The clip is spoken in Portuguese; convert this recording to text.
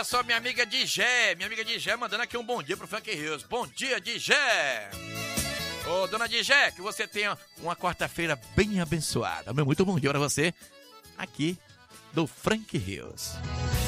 Olha só, minha amiga Digé mandando aqui um bom dia pro Frank Rios. Bom dia, Digé. Ô, dona Digé, que você tenha uma quarta-feira bem abençoada. Meu muito bom dia pra você aqui do Frank Rios.